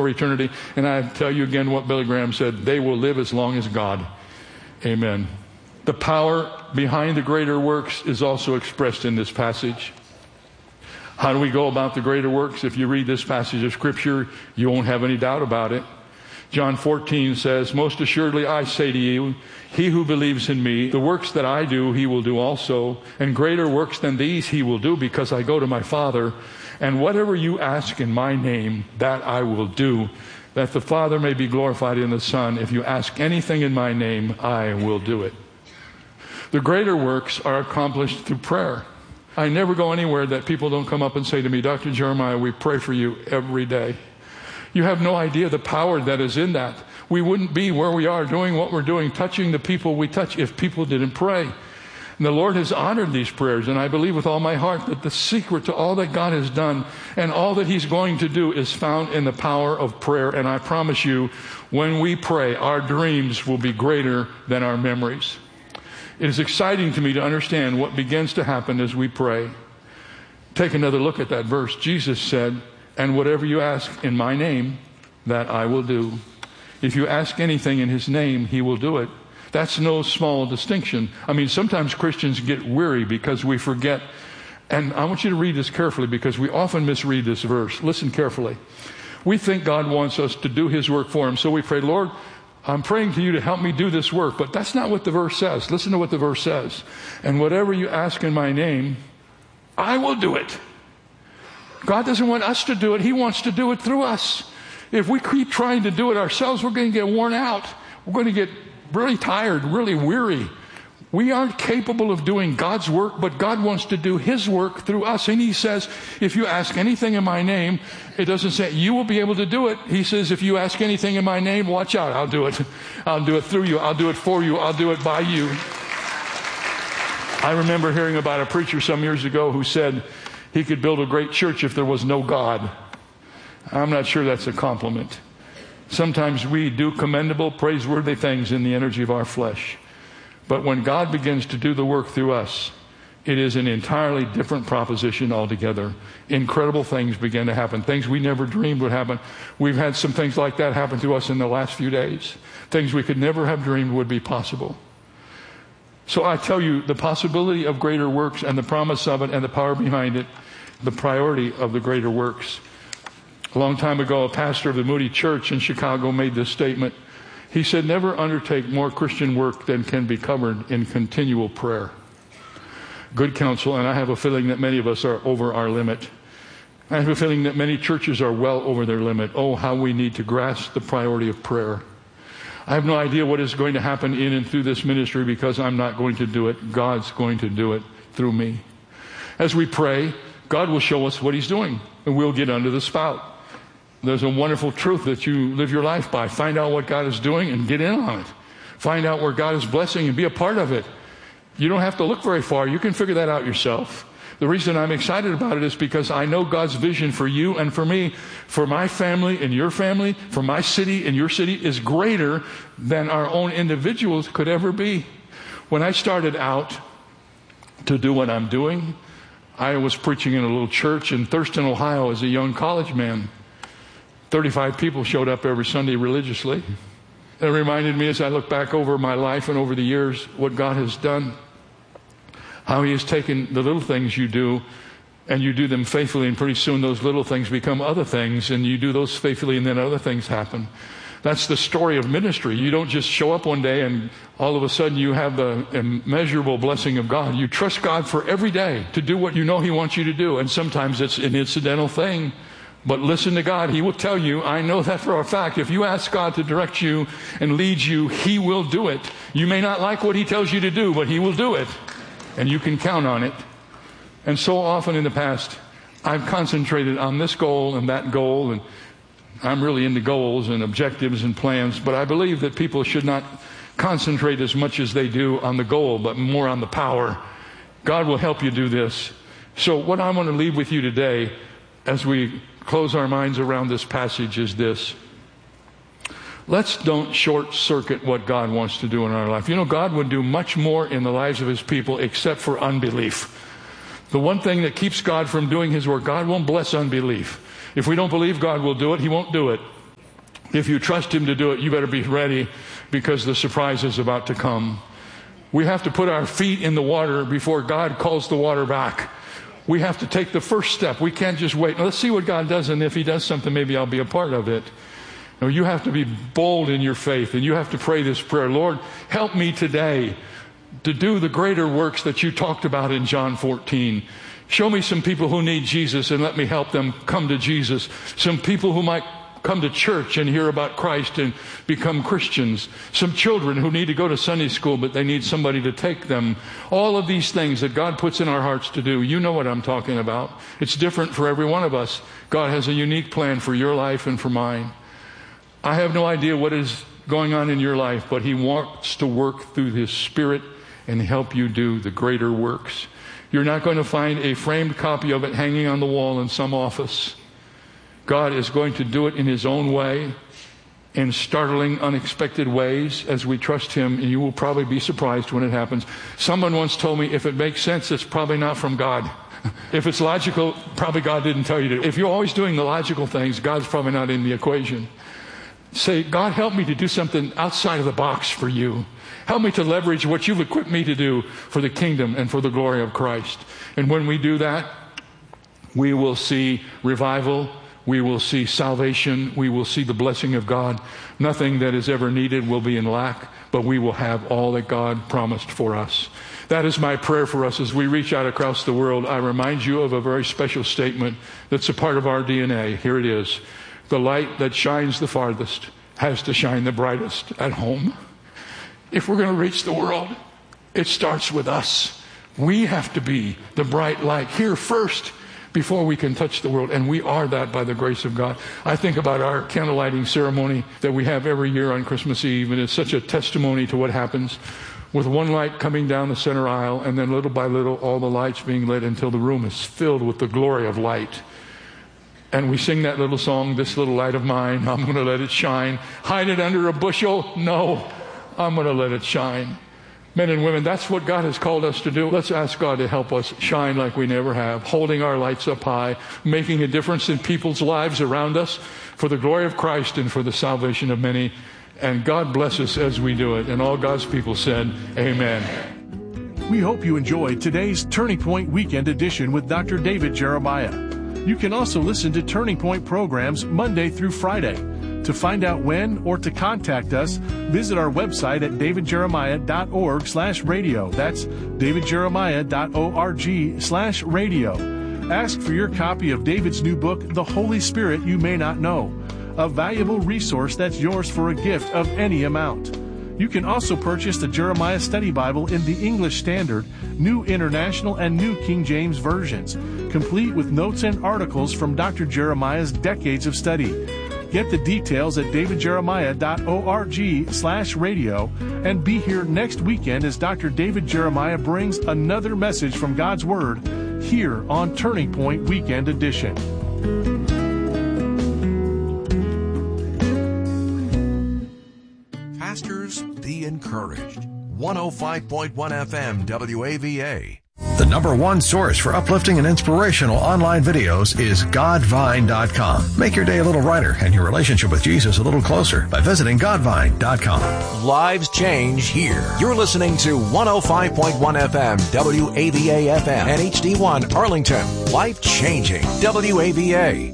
for eternity. And I tell you again what Billy Graham said, they will live as long as God. Amen. The power behind the greater works is also expressed in this passage. How do we go about the greater works? If you read this passage of Scripture, you won't have any doubt about it. John 14 says, most assuredly I say to you, he who believes in me, the works that I do, he will do also. And greater works than these he will do, because I go to my Father. And whatever you ask in my name, that I will do, that the Father may be glorified in the Son. If you ask anything in my name, I will do it. The greater works are accomplished through prayer. I never go anywhere that people don't come up and say to me, Dr. Jeremiah, we pray for you every day. You have no idea the power that is in that. We wouldn't be where we are doing what we're doing, touching the people we touch, if people didn't pray. And the Lord has honored these prayers, and I believe with all my heart that the secret to all that God has done and all that He's going to do is found in the power of prayer. And I promise you, when we pray, our dreams will be greater than our memories. It is exciting to me to understand what begins to happen as we pray. Take another look at that verse. Jesus said, and whatever you ask in my name, that I will do. If you ask anything in His name, He will do it. That's no small distinction. I mean, sometimes Christians get weary because we forget. And I want you to read this carefully, because we often misread this verse. Listen carefully. We think God wants us to do His work for Him. So we pray, Lord, I'm praying to you to help me do this work. But that's not what the verse says. Listen to what the verse says. And whatever you ask in my name, I will do it. God doesn't want us to do it. He wants to do it through us. If we keep trying to do it ourselves, we're going to get worn out. We're going to get really tired, really weary. We aren't capable of doing God's work, but God wants to do His work through us. And He says, if you ask anything in my name, it doesn't say you will be able to do it. He says, if you ask anything in my name, watch out, I'll do it. I'll do it through you. I'll do it for you. I'll do it by you. I remember hearing about a preacher some years ago who said he could build a great church if there was no God. I'm not sure that's a compliment. Sometimes we do commendable, praiseworthy things in the energy of our flesh. But when God begins to do the work through us, it is an entirely different proposition altogether. Incredible things begin to happen. Things we never dreamed would happen. We've had some things like that happen to us in the last few days. Things we could never have dreamed would be possible. So I tell you, the possibility of greater works and the promise of it and the power behind it, the priority of the greater works. A long time ago, a pastor of the Moody Church in Chicago made this statement. He said, never undertake more Christian work than can be covered in continual prayer. Good counsel, and I have a feeling that many of us are over our limit. I have a feeling that many churches are well over their limit. Oh, how we need to grasp the priority of prayer. I have no idea what is going to happen in and through this ministry, because I'm not going to do it. God's going to do it through me. As we pray, God will show us what He's doing, and we'll get under the spout. There's a wonderful truth that you live your life by. Find out what God is doing and get in on it. Find out where God is blessing and be a part of it. You don't have to look very far. You can figure that out yourself. The reason I'm excited about it is because I know God's vision for you and for me, for my family and your family, for my city and your city is greater than our own individuals could ever be. When I started out to do what I'm doing, I was preaching in a little church in Thurston, Ohio as a young college man. 35 people showed up every Sunday religiously. It reminded me, as I look back over my life and over the years, what God has done. How He has taken the little things you do, and you do them faithfully, and pretty soon those little things become other things, and you do those faithfully, and then other things happen. That's the story of ministry. You don't just show up one day and all of a sudden you have the immeasurable blessing of God. You trust God for every day to do what you know He wants you to do, and sometimes it's an incidental thing. But listen to God. He will tell you, I know that for a fact. If you ask God to direct you and lead you, He will do it. You may not like what He tells you to do, but He will do it. And you can count on it. And so often in the past, I've concentrated on this goal and that goal, and I'm really into goals and objectives and plans, but I believe that people should not concentrate as much as they do on the goal, but more on the power. God will help you do this. So what I want to leave with you today as we close our minds around this passage is this. Let's don't short circuit what God wants to do in our life. You know, God would do much more in the lives of His people except for unbelief. The one thing that keeps God from doing His work, God won't bless unbelief. If we don't believe God will do it, He won't do it. If you trust him to do it, you better be ready, because the surprise is about to come. We have to put our feet in the water before God calls the water back. We have to take the first step. We can't just wait. Now, let's see what God does, and if he does something, maybe I'll be a part of it. No, you have to be bold in your faith, and you have to pray this prayer. Lord, help me today to do the greater works that you talked about in John 14. Show me some people who need Jesus, and let me help them come to Jesus. Some people who might come to church and hear about Christ and become Christians. Some children who need to go to Sunday school, but they need somebody to take them. All of these things that God puts in our hearts to do. You know what I'm talking about. It's different for every one of us. God has a unique plan for your life and for mine. I have no idea what is going on in your life, but he wants to work through his Spirit and help you do the greater works. You're not going to find a framed copy of it hanging on the wall in some office. God is going to do it in his own way, in startling, unexpected ways, as we trust him, and you will probably be surprised when it happens. Someone once told me, if it makes sense, it's probably not from God. If it's logical, probably God didn't tell you to. If you're always doing the logical things, God's probably not in the equation. Say, God, help me to do something outside of the box for you. Help me to leverage what you've equipped me to do for the kingdom and for the glory of Christ. And when we do that, we will see revival. We will see salvation. We will see the blessing of God. Nothing that is ever needed will be in lack, but we will have all that God promised for us. That is my prayer for us as we reach out across the world. I remind you of a very special statement that's a part of our DNA. Here it is. The light that shines the farthest has to shine the brightest at home. If we're going to reach the world, it starts with us. We have to be the bright light here first before we can touch the world. And we are that by the grace of God. I think about our candle lighting ceremony that we have every year on Christmas Eve, and it's such a testimony to what happens with one light coming down the center aisle, and then little by little all the lights being lit until the room is filled with the glory of light. And we sing that little song, "This little light of mine, I'm going to let it shine. Hide it under a bushel? No, I'm going to let it shine." Men and women, that's what God has called us to do. Let's ask God to help us shine like we never have, holding our lights up high, making a difference in people's lives around us for the glory of Christ and for the salvation of many. And God bless us as we do it. And all God's people said, amen. We hope you enjoyed today's Turning Point Weekend Edition with Dr. David Jeremiah. You can also listen to Turning Point programs Monday through Friday. To find out when or to contact us, visit our website at davidjeremiah.org/radio. That's davidjeremiah.org/radio. Ask for your copy of David's new book, The Holy Spirit You May Not Know, a valuable resource that's yours for a gift of any amount. You can also purchase the Jeremiah Study Bible in the English Standard, New International, and New King James versions, complete with notes and articles from Dr. Jeremiah's decades of study. Get the details at davidjeremiah.org/radio and be here next weekend as Dr. David Jeremiah brings another message from God's Word here on Turning Point Weekend Edition. Pastors, be encouraged. 105.1 FM WAVA. The number one source for uplifting and inspirational online videos is Godvine.com. Make your day a little brighter and your relationship with Jesus a little closer by visiting Godvine.com. Lives change here. You're listening to 105.1 FM WAVA FM and HD1 Arlington. Life changing WAVA.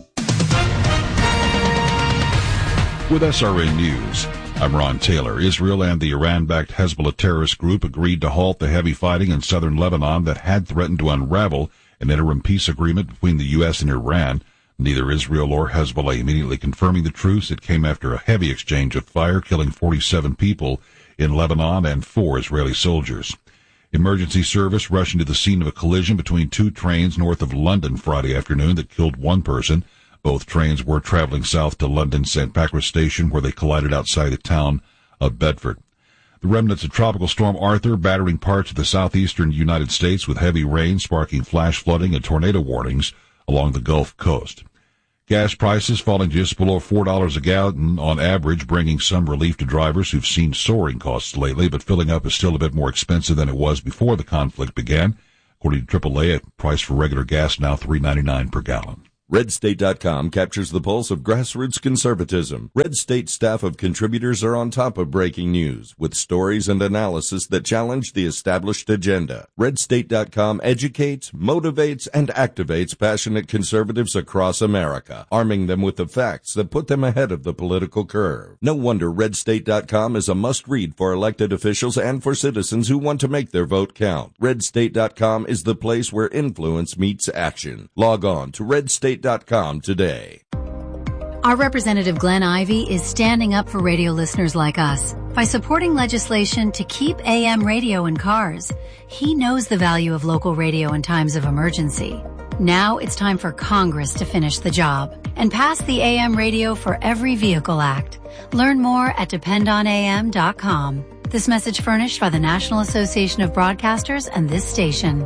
With SRN News, I'm Ron Taylor. Israel and the Iran-backed Hezbollah terrorist group agreed to halt the heavy fighting in southern Lebanon that had threatened to unravel an interim peace agreement between the U.S. and Iran. Neither Israel or Hezbollah immediately confirming the truce. It came after a heavy exchange of fire, killing 47 people in Lebanon and 4 Israeli soldiers. Emergency service rushed into the scene of a collision between 2 trains north of London Friday afternoon that killed 1 person. Both trains were traveling south to London St. Pancras Station, where they collided outside the town of Bedford. The remnants of Tropical Storm Arthur battering parts of the southeastern United States with heavy rain, sparking flash flooding and tornado warnings along the Gulf Coast. Gas prices falling just below $4 a gallon on average, bringing some relief to drivers who've seen soaring costs lately, but filling up is still a bit more expensive than it was before the conflict began. According to AAA, a price for regular gas now $3.99 per gallon. RedState.com captures the pulse of grassroots conservatism. Red State staff of contributors are on top of breaking news with stories and analysis that challenge the established agenda. RedState.com educates, motivates, and activates passionate conservatives across America, arming them with the facts that put them ahead of the political curve. No wonder RedState.com is a must-read for elected officials and for citizens who want to make their vote count. RedState.com is the place where influence meets action. Log on to RedState.com today. Our Representative Glenn Ivey is standing up for radio listeners like us by supporting legislation to keep AM radio in cars. He knows the value of local radio in times of emergency. Now it's time for Congress to finish the job and pass the AM Radio for Every Vehicle Act. Learn more at dependonam.com. This message furnished by the National Association of Broadcasters and this station.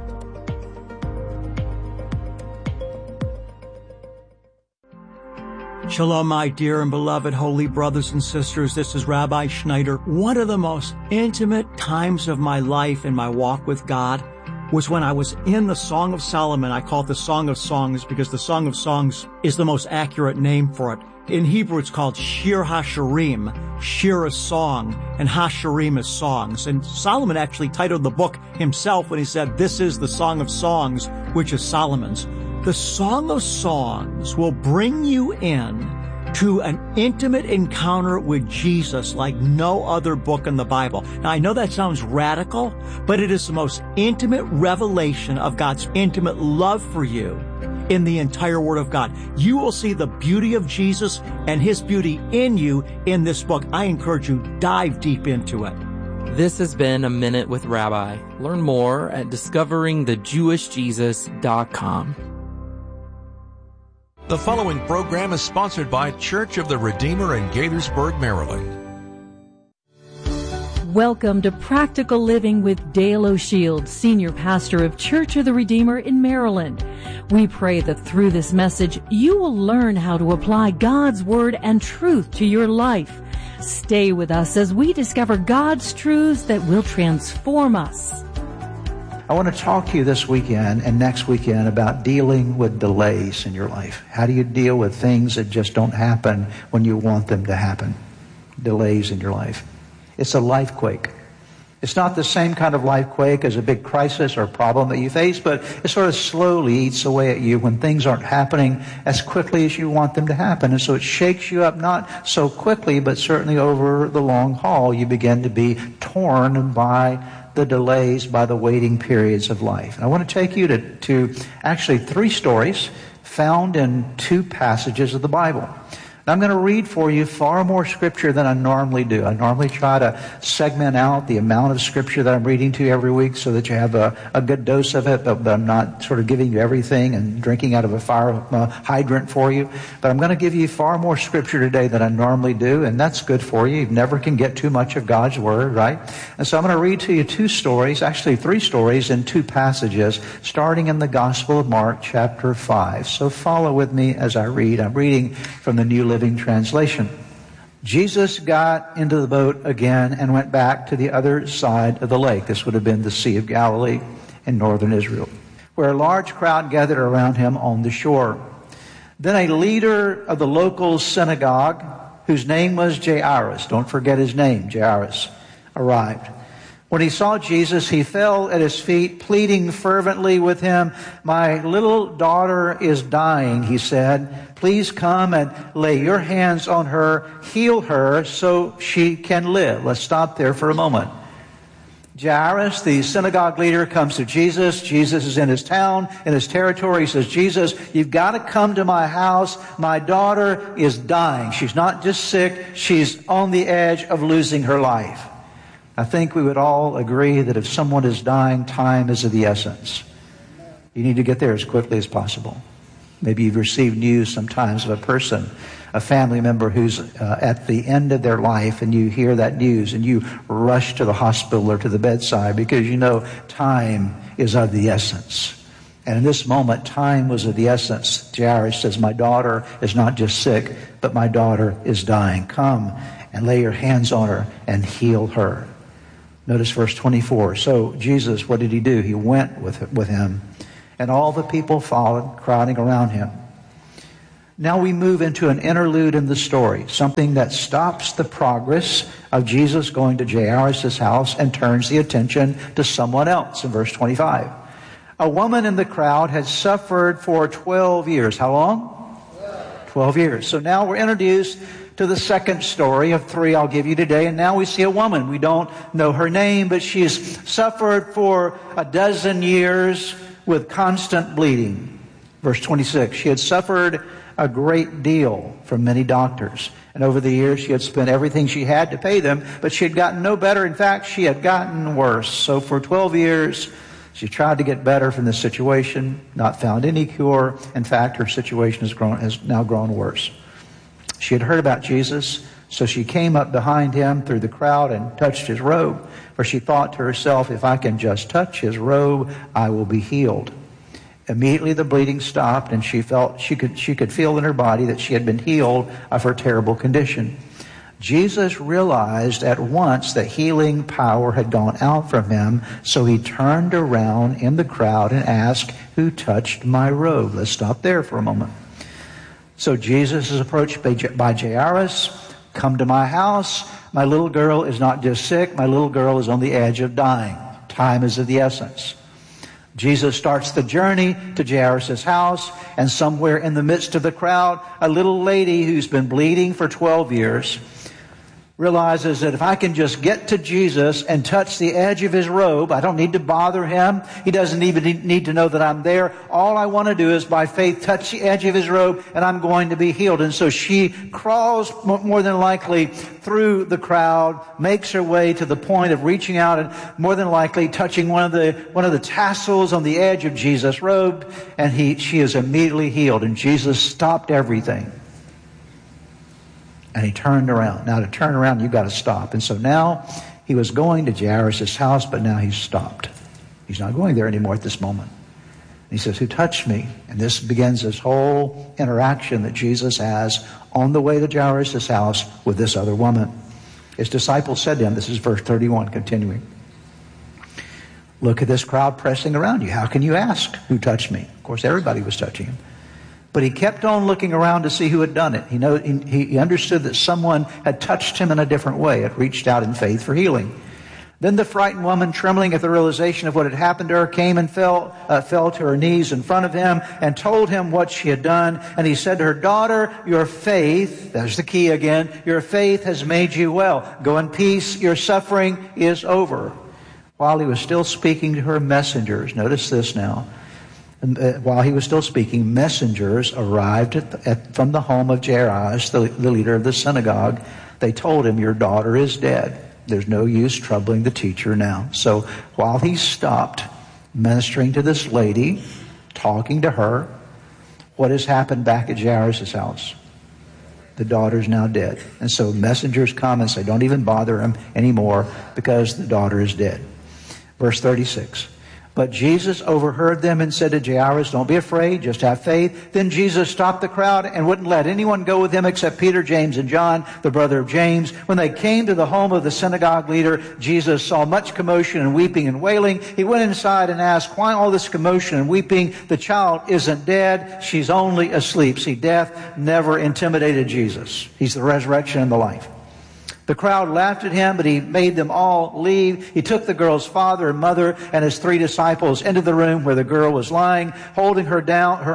Shalom, my dear and beloved holy brothers and sisters. This is Rabbi Schneider. One of the most intimate times of my life in my walk with God was when I was in the Song of Solomon. I call it the Song of Songs because the Song of Songs is the most accurate name for it. In Hebrew, it's called Shir HaShirim. Shir is song, and HaShirim is songs. And Solomon actually titled the book himself when he said, "This is the Song of Songs," which is Solomon's. The Song of Songs will bring you in to an intimate encounter with Jesus like no other book in the Bible. Now, I know that sounds radical, but it is the most intimate revelation of God's intimate love for you in the entire Word of God. You will see the beauty of Jesus and His beauty in you in this book. I encourage you, dive deep into it. This has been A Minute with Rabbi. Learn more at discoveringthejewishjesus.com. The following program is sponsored by Church of the Redeemer in Gaithersburg, Maryland. Welcome to Practical Living with Dale O'Shields, Senior Pastor of Church of the Redeemer in Maryland. We pray that through this message, you will learn how to apply God's Word and truth to your life. Stay with us as we discover God's truths that will transform us. I want to talk to you this weekend and next weekend about dealing with delays in your life. How do you deal with things that just don't happen when you want them to happen? Delays in your life. It's a life quake. It's not the same kind of life quake as a big crisis or problem that you face, but it sort of slowly eats away at you when things aren't happening as quickly as you want them to happen. And so it shakes you up, not so quickly, but certainly over the long haul. You begin to be torn by the delays, by the waiting periods of life. And I want to take you to actually 3 stories found in 2 passages of the Bible. And I'm going to read for you far more scripture than I normally do. I normally try to segment out the amount of scripture that I'm reading to you every week so that you have a good dose of it, but I'm not sort of giving you everything and drinking out of a fire hydrant for you. But I'm going to give you far more scripture today than I normally do, and that's good for you. You never can get too much of God's Word, right? And so I'm going to read to you 2 stories, actually 3 stories in 2 passages, starting in the Gospel of Mark, chapter 5. So follow with me as I read. I'm reading from the New Living Translation. Jesus got into the boat again and went back to the other side of the lake. This would have been the Sea of Galilee in northern Israel, where a large crowd gathered around him on the shore. Then a leader of the local synagogue, whose name was Jairus, don't forget his name, Jairus, arrived. When he saw Jesus, he fell at his feet, pleading fervently with him. "My little daughter is dying," he said. "Please come and lay your hands on her, heal her so she can live." Let's stop there for a moment. Jairus, the synagogue leader, comes to Jesus. Jesus is in his town, in his territory. He says, "Jesus, you've got to come to my house. My daughter is dying. She's not just sick, she's on the edge of losing her life." I think we would all agree that if someone is dying, time is of the essence. You need to get there as quickly as possible. Maybe you've received news sometimes of a person, a family member who's at the end of their life, and you hear that news and you rush to the hospital or to the bedside because you know time is of the essence. And in this moment, time was of the essence. Jairus says, "My daughter is not just sick, but my daughter is dying. Come and lay your hands on her and heal her." Notice verse 24. So Jesus, what did he do? He went with him, and all the people followed, crowding around him. Now we move into an interlude in the story, something that stops the progress of Jesus going to Jairus' house and turns the attention to someone else in verse 25. A woman in the crowd had suffered for 12 years. How long? 12 years. So now we're introduced to the second story of 3 I'll give you today. And now we see a woman. We don't know her name, but she's suffered for 12 years with constant bleeding. Verse 26, she had suffered a great deal from many doctors. And over the years, she had spent everything she had to pay them, but she had gotten no better. In fact, she had gotten worse. So for 12 years, she tried to get better from this situation, not found any cure. In fact, her situation has now grown worse. She had heard about Jesus, so she came up behind him through the crowd and touched his robe. For she thought to herself, if I can just touch his robe, I will be healed. Immediately the bleeding stopped, and she could feel in her body that she had been healed of her terrible condition. Jesus realized at once that healing power had gone out from him, so he turned around in the crowd and asked, who touched my robe? Let's stop there for a moment. So Jesus is approached by Jairus. Come to my house. My little girl is not just sick. My little girl is on the edge of dying. Time is of the essence. Jesus starts the journey to Jairus' house, and somewhere in the midst of the crowd, a little lady who's been bleeding for 12 years realizes that if I can just get to Jesus and touch the edge of his robe, I don't need to bother him. He doesn't even need to know that I'm there. All I want to do is by faith touch the edge of his robe, and I'm going to be healed. And so she crawls more than likely through the crowd, makes her way to the point of reaching out and more than likely touching one of the tassels on the edge of Jesus' robe, and she is immediately healed. And Jesus stopped everything. And he turned around. Now to turn around, you've got to stop. And so now he was going to Jairus' house, but now he's stopped. He's not going there anymore at this moment. And he says, who touched me? And this begins this whole interaction that Jesus has on the way to Jairus' house with this other woman. His disciples said to him, this is verse 31, continuing, look at this crowd pressing around you. How can you ask who touched me? Of course, everybody was touching him. But he kept on looking around to see who had done it. He understood that someone had touched him in a different way, had reached out in faith for healing. Then the frightened woman, trembling at the realization of what had happened to her, came and fell to her knees in front of him and told him what she had done. And he said to her, daughter, your faith, there's the key again, your faith has made you well. Go in peace, your suffering is over. While he was still speaking to her, messengers, notice this now, while he was still speaking, messengers arrived from the home of Jairus, the leader of the synagogue. They told him, your daughter is dead. There's no use troubling the teacher now. So while he stopped ministering to this lady, talking to her, what has happened back at Jairus' house? The daughter's now dead. And so messengers come and say, don't even bother him anymore because the daughter is dead. Verse 36. But Jesus overheard them and said to Jairus, don't be afraid, just have faith. Then Jesus stopped the crowd and wouldn't let anyone go with him except Peter, James, and John, the brother of James. When they came to the home of the synagogue leader, Jesus saw much commotion and weeping and wailing. He went inside and asked, why all this commotion and weeping? The child isn't dead, she's only asleep. See, death never intimidated Jesus. He's the resurrection and the life. The crowd laughed at him, but he made them all leave. He took the girl's father and mother and his 3 disciples into the room where the girl was lying, holding her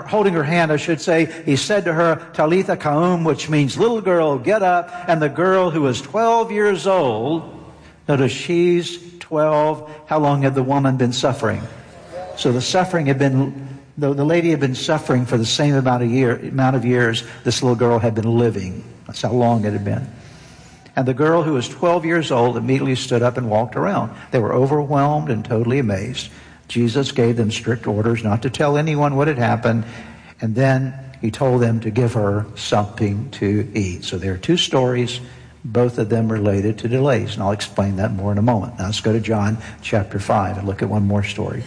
hand, He said to her, Talitha Kaum, which means, little girl, get up. And the girl, who was 12 years old, notice she's 12. How long had the woman been suffering? So the suffering had been, the lady had been suffering for the same amount of years this little girl had been living. That's how long it had been. And the girl, who was 12 years old, immediately stood up and walked around. They were overwhelmed and totally amazed. Jesus gave them strict orders not to tell anyone what had happened. And then he told them to give her something to eat. So there are 2 stories, both of them related to delays. And I'll explain that more in a moment. Now let's go to John chapter 5 and look at one more story.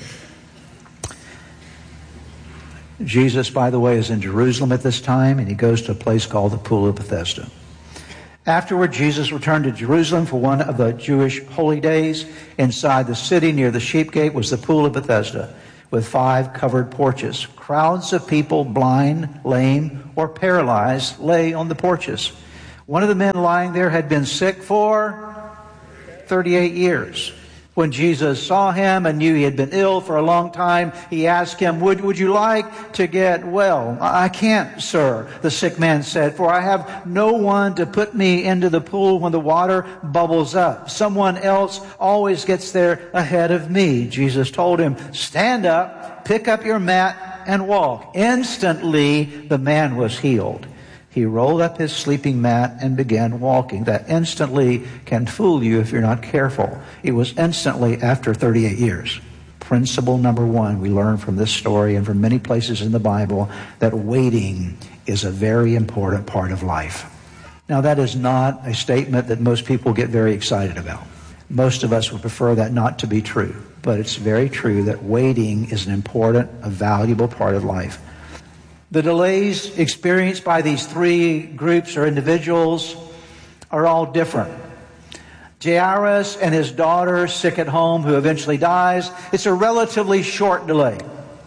Jesus, by the way, is in Jerusalem at this time, and he goes to a place called the Pool of Bethesda. Afterward, Jesus returned to Jerusalem for one of the Jewish holy days. Inside the city near the sheep gate was the Pool of Bethesda, with 5 covered porches. Crowds of people, blind, lame, or paralyzed, lay on the porches. One of the men lying there had been sick for 38 years. When Jesus saw him and knew he had been ill for a long time, he asked him, Would you like to get well? I can't, sir, the sick man said, for I have no one to put me into the pool when the water bubbles up. Someone else always gets there ahead of me. Jesus told him, Stand up, pick up your mat, and walk. Instantly, the man was healed. He rolled up his sleeping mat and began walking. That instantly can fool you if you're not careful. It was instantly after 38 years. Principle number 1 we learn from this story and from many places in the Bible, that waiting is a very important part of life. Now, that is not a statement that most people get very excited about. Most of us would prefer that not to be true. But it's very true that waiting is an important, a valuable part of life. The delays experienced by these 3 groups or individuals are all different. Jairus and his daughter, sick at home, who eventually dies, it's a relatively short delay.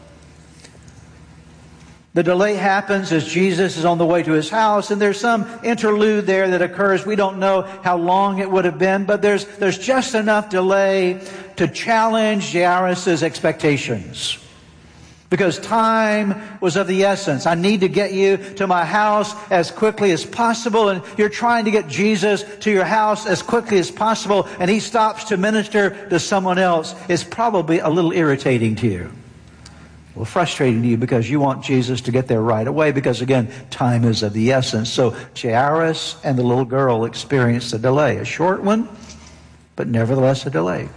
The delay happens as Jesus is on the way to his house, and there's some interlude there that occurs. We don't know how long it would have been, but there's just enough delay to challenge Jairus' expectations. Because time was of the essence. I need to get you to my house as quickly as possible. And you're trying to get Jesus to your house as quickly as possible. And he stops to minister to someone else. It's probably a little irritating to you. Well, frustrating to you because you want Jesus to get there right away. Because again, time is of the essence. So Jairus and the little girl experienced a delay. A short one, but nevertheless a delay.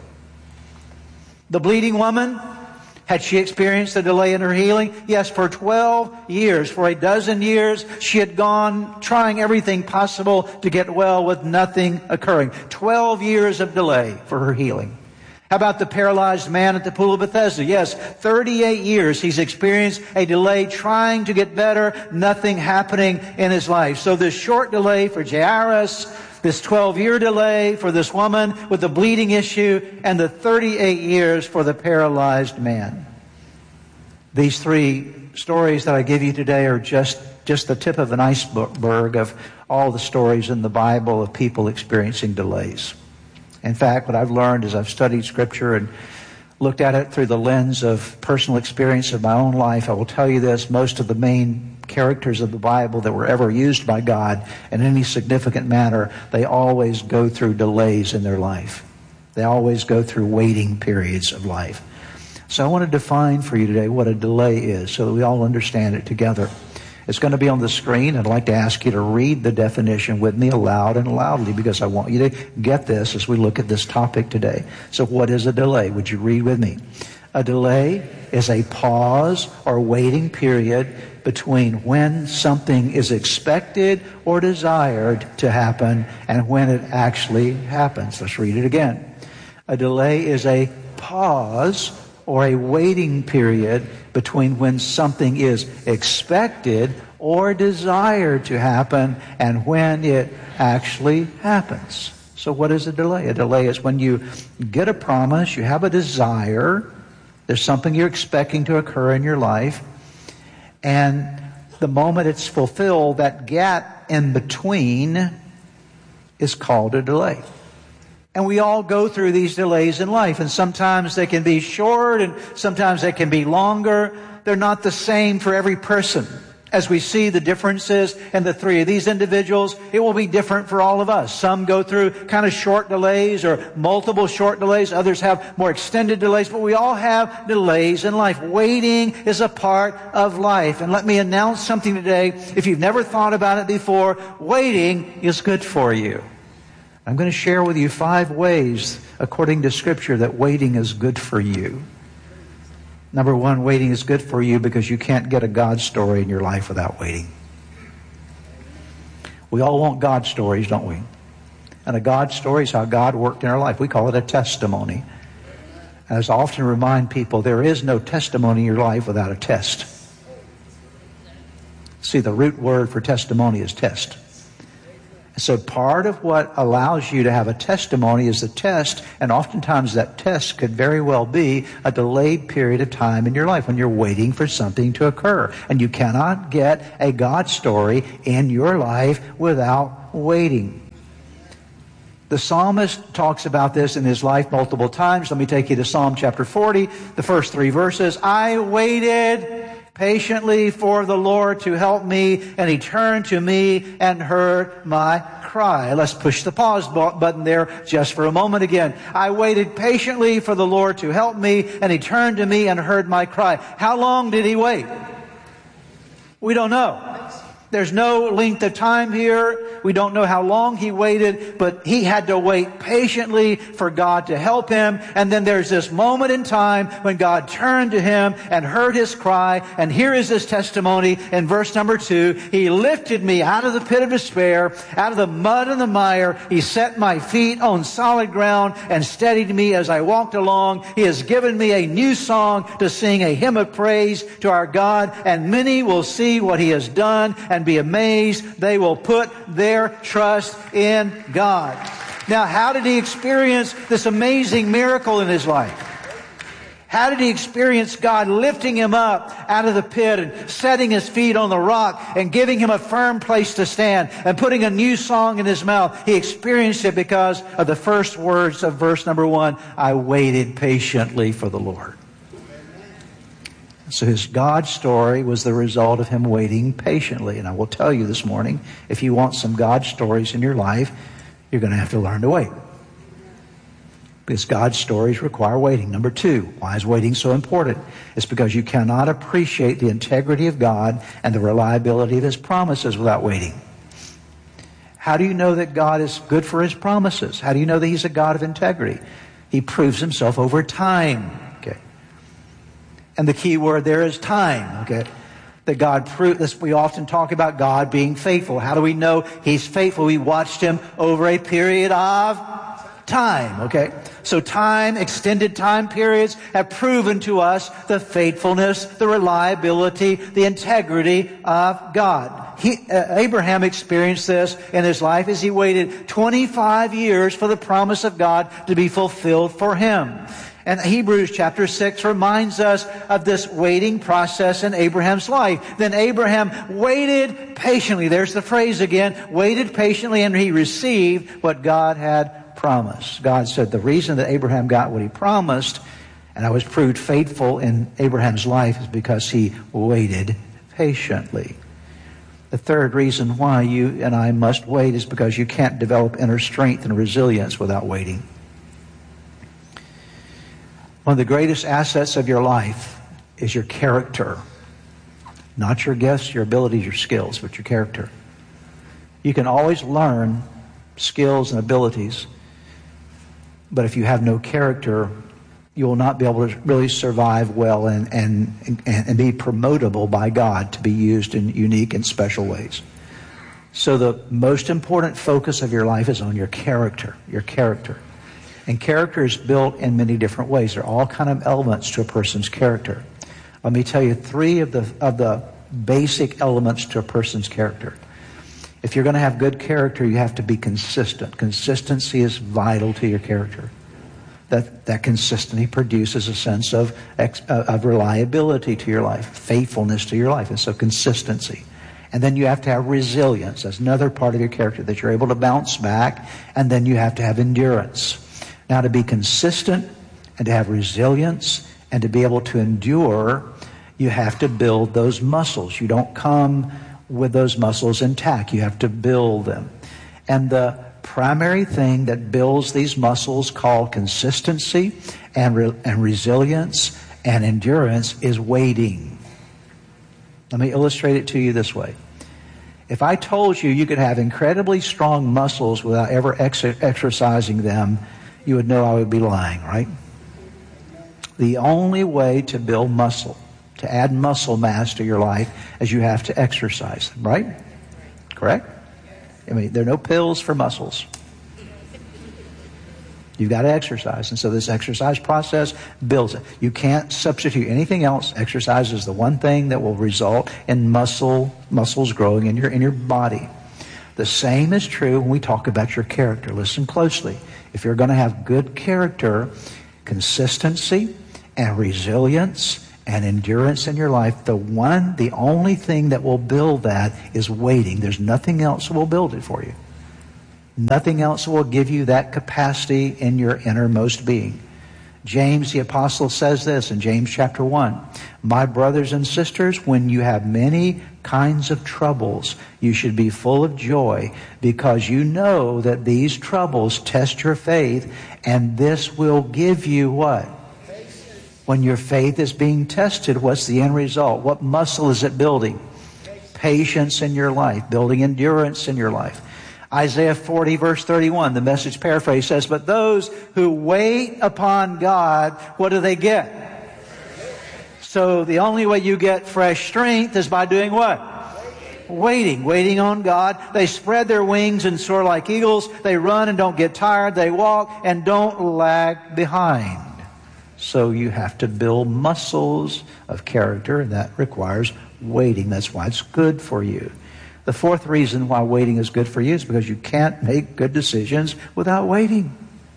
The bleeding woman, had she experienced a delay in her healing? Yes, for 12 years, for a dozen years, she had gone trying everything possible to get well with nothing occurring. 12 years of delay for her healing. How about the paralyzed man at the pool of Bethesda? Yes, 38 years he's experienced a delay trying to get better, nothing happening in his life. So this short delay for Jairus, this 12-year delay for this woman with the bleeding issue, and the 38 years for the paralyzed man. These 3 stories that I give you today are just the tip of an iceberg of all the stories in the Bible of people experiencing delays. In fact, what I've learned as I've studied Scripture and looked at it through the lens of personal experience of my own life, I will tell you this: most of the main characters of the Bible that were ever used by God in any significant manner, they always go through delays in their life. They always go through waiting periods of life. So I want to define for you today what a delay is so that we all understand it together. It's going to be on the screen. I'd like to ask you to read the definition with me aloud and loudly because I want you to get this as we look at this topic today. So what is a delay? Would you read with me? A delay is a pause or waiting period between when something is expected or desired to happen and when it actually happens. Let's read it again. A delay is a pause or a waiting period between when something is expected or desired to happen and when it actually happens. So what is a delay? A delay is when you get a promise, you have a desire, there's something you're expecting to occur in your life, and the moment it's fulfilled, that gap in between is called a delay. And we all go through these delays in life, and sometimes they can be short and sometimes they can be longer. They're not the same for every person. As we see the differences in the 3 of these individuals, it will be different for all of us. Some go through kind of short delays or multiple short delays. Others have more extended delays, but we all have delays in life. Waiting is a part of life. And let me announce something today. If you've never thought about it before, waiting is good for you. I'm going to share with you 5 ways, according to Scripture, that waiting is good for you. Number 1, waiting is good for you because you can't get a God story in your life without waiting. We all want God stories, don't we? And a God story is how God worked in our life. We call it a testimony. As I often remind people, there is no testimony in your life without a test. See, the root word for testimony is test. So part of what allows you to have a testimony is the test, and oftentimes that test could very well be a delayed period of time in your life when you're waiting for something to occur. And you cannot get a God story in your life without waiting. The psalmist talks about this in his life multiple times. Let me take you to Psalm chapter 40, the first 3 verses. I waited patiently for the Lord to help me, and He turned to me and heard my cry. Let's push the pause button there just for a moment again. I waited patiently for the Lord to help me, and He turned to me and heard my cry. How long did He wait? We don't know. There's no length of time here. We don't know how long He waited, but He had to wait patiently for God to help him. And then there's this moment in time when God turned to him and heard his cry. And here is his testimony in verse number 2. He lifted me out of the pit of despair, out of the mud and the mire. He set my feet on solid ground and steadied me as I walked along. He has given me a new song to sing, a hymn of praise to our God. And many will see what He has done and be amazed. They will put their trust in God. Now, how did he experience this amazing miracle in his life? How did he experience God lifting him up out of the pit and setting his feet on the rock and giving him a firm place to stand and putting a new song in his mouth? He experienced it because of the first words of verse number 1. I waited patiently for the Lord. So his God story was the result of him waiting patiently. And I will tell you this morning, if you want some God stories in your life, you're going to have to learn to wait. Because God's stories require waiting. Number 2, why is waiting so important? It's because you cannot appreciate the integrity of God and the reliability of His promises without waiting. How do you know that God is good for His promises? How do you know that He's a God of integrity? He proves Himself over time. And the key word there is time, okay? That God proved this. We often talk about God being faithful. How do we know He's faithful? We watched Him over a period of time, okay? So time, extended time periods have proven to us the faithfulness, the reliability, the integrity of God. Abraham experienced this in his life as he waited 25 years for the promise of God to be fulfilled for him. And Hebrews chapter 6 reminds us of this waiting process in Abraham's life. Then Abraham waited patiently. There's the phrase again. Waited patiently, and he received what God had promised. God said the reason that Abraham got what he promised, and I was proved faithful in Abraham's life, is because he waited patiently. The third reason why you and I must wait is because you can't develop inner strength and resilience without waiting. One of the greatest assets of your life is your character. Not your gifts, your abilities, your skills, but your character. You can always learn skills and abilities, but if you have no character, you will not be able to really survive well and be promotable by God to be used in unique and special ways. So the most important focus of your life is on your character. Your character. And character is built in many different ways. There are all kind of elements to a person's character. Let me tell you 3 of the basic elements to a person's character. If you're going to have good character, you have to be consistent. Consistency is vital to your character. That consistency produces a sense of reliability to your life, faithfulness to your life, and so consistency. And then you have to have resilience. That's another part of your character, that you're able to bounce back. And then you have to have endurance. Now, to be consistent and to have resilience and to be able to endure, you have to build those muscles. You don't come with those muscles intact. You have to build them. And the primary thing that builds these muscles, called consistency and resilience and endurance, is waiting. Let me illustrate it to you this way. If I told you could have incredibly strong muscles without ever exercising them, you would know I would be lying, right? The only way to build muscle, to add muscle mass to your life, is you have to exercise them, right? Correct? I mean, there are no pills for muscles. You've got to exercise. And so this exercise process builds it. You can't substitute anything else. Exercise is the one thing that will result in muscles growing in your body. The same is true when we talk about your character. Listen closely. If you're going to have good character, consistency and resilience and endurance in your life, the only thing that will build that is waiting. There's nothing else that will build it for you. Nothing else will give you that capacity in your innermost being. James the apostle says this in James chapter 1. My brothers and sisters, when you have many kinds of troubles, you should be full of joy, because you know that these troubles test your faith, and this will give you what? When your faith is being tested, what's the end result? What muscle is it building? Patience in your life, building endurance in your life. Isaiah 40 verse 31, the Message paraphrase says, but those who wait upon God, what do they get? So the only way you get fresh strength is by doing what? Waiting on God. They spread their wings and soar like eagles. They run and don't get tired. They walk and don't lag behind. So you have to build muscles of character, and that requires waiting. That's why it's good for you. The fourth reason why waiting is good for you is because you can't make good decisions without waiting.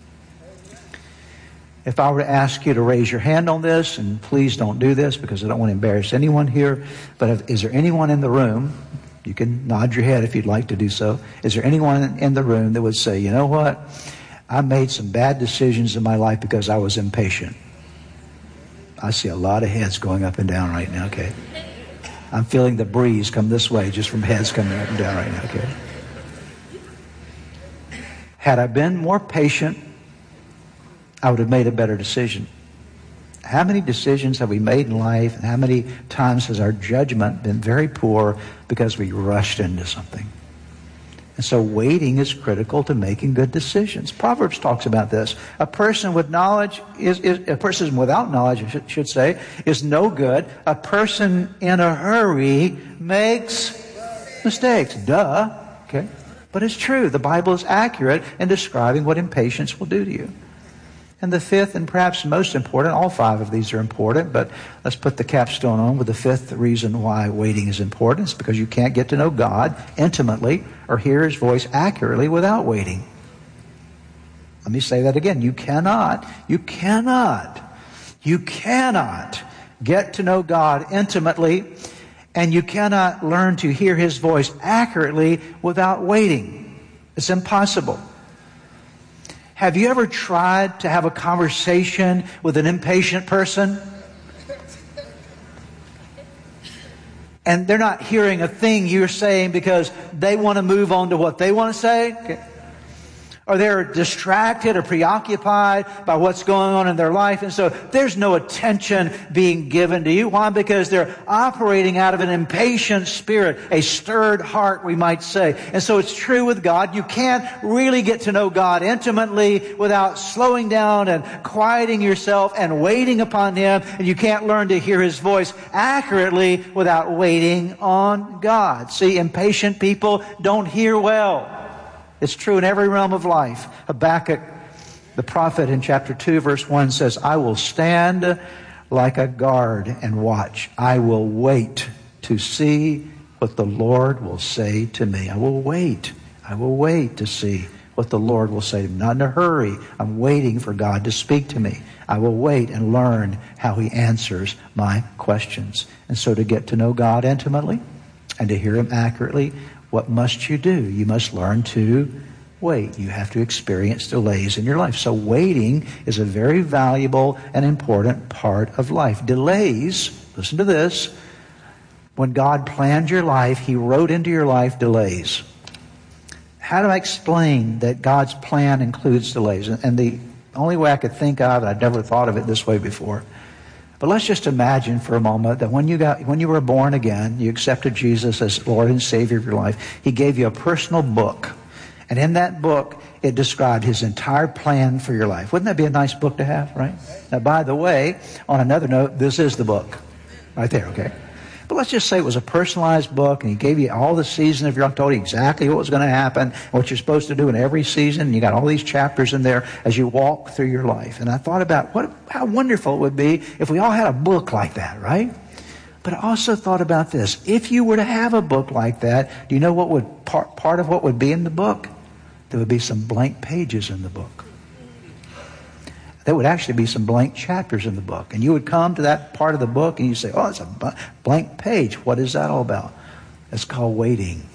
If I were to ask you to raise your hand on this, and please don't do this because I don't want to embarrass anyone here, but is there anyone in the room, you can nod your head if you'd like to do so, is there anyone in the room that would say, you know what, I made some bad decisions in my life because I was impatient? I see a lot of heads going up and down right now, okay? I'm feeling the breeze come this way just from heads coming up and down right now, okay? Had I been more patient, I would have made a better decision. How many decisions have we made in life, and how many times has our judgment been very poor because we rushed into something? And so waiting is critical to making good decisions. Proverbs talks about this. A person with knowledge a person without knowledge, I should say, is no good. A person in a hurry makes mistakes. Duh. Okay. But it's true. The Bible is accurate in describing what impatience will do to you. And the fifth, and perhaps most important, all five of these are important, but let's put the capstone on with the fifth reason why waiting is important. It's because you can't get to know God intimately or hear His voice accurately without waiting. Let me say that again. You cannot get to know God intimately, and you cannot learn to hear His voice accurately without waiting. It's impossible. Have you ever tried to have a conversation with an impatient person? And they're not hearing a thing you're saying because they want to move on to what they want to say? Okay. Or they're distracted or preoccupied by what's going on in their life. And so there's no attention being given to you. Why? Because they're operating out of an impatient spirit, a stirred heart, we might say. And so it's true with God. You can't really get to know God intimately without slowing down and quieting yourself and waiting upon Him. And you can't learn to hear His voice accurately without waiting on God. See, impatient people don't hear well. It's true in every realm of life. Habakkuk, the prophet, in chapter 2, verse 1 says, I will stand like a guard and watch. I will wait to see what the Lord will say to me. I will wait. I will wait to see what the Lord will say to me. Not in a hurry. I'm waiting for God to speak to me. I will wait and learn how He answers my questions. And so to get to know God intimately and to hear Him accurately, what must you do? You must learn to wait. You have to experience delays in your life. So waiting is a very valuable and important part of life. Delays, listen to this, when God planned your life, He wrote into your life delays. How do I explain that God's plan includes delays? And the only way I could think of, and I'd never thought of it this way before, but let's just imagine for a moment that when you were born again, you accepted Jesus as Lord and Savior of your life. He gave you a personal book. And in that book, it described His entire plan for your life. Wouldn't that be a nice book to have, right? Now, by the way, on another note, this is the book. Right there, okay? But let's just say it was a personalized book, and He gave you all the season of your life, told you exactly what was going to happen, what you're supposed to do in every season, and you got all these chapters in there as you walk through your life. And I thought about how wonderful it would be if we all had a book like that, right? But I also thought about this. If you were to have a book like that, do you know what would part of what would be in the book? There would be some blank pages in the book. There would actually be some blank chapters in the book. And you would come to that part of the book and you say, oh, it's a blank page. What is that all about? It's called waiting.